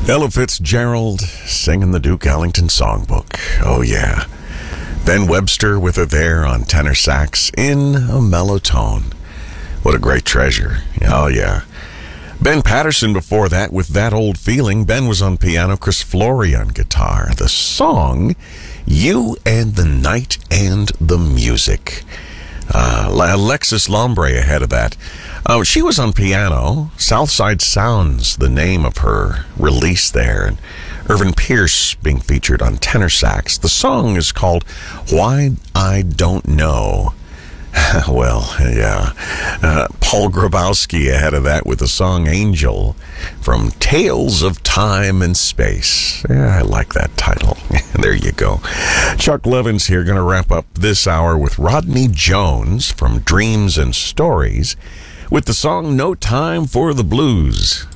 Ella Fitzgerald singing the Duke Ellington songbook. Oh, yeah. Ben Webster with her there on tenor sax in a mellow tone. What a great treasure. Oh, yeah. Ben Patterson before that with That Old Feeling. Ben was on piano, Chris Flory on guitar. The song, You and the Night and the Music. Alexis Lombre ahead of that. She was on piano. Southside Sounds, the name of her release there. And Irvin Pierce being featured on tenor sax. The song is called Why I Don't Know. Well, yeah. Paul Grabowski ahead of that with the song Angel from Tales of Time and Space. Yeah, I like that title. There you go. Chuck Levins here, going to wrap up this hour with Rodney Jones from Dreams and Stories with the song No Time for the Blues.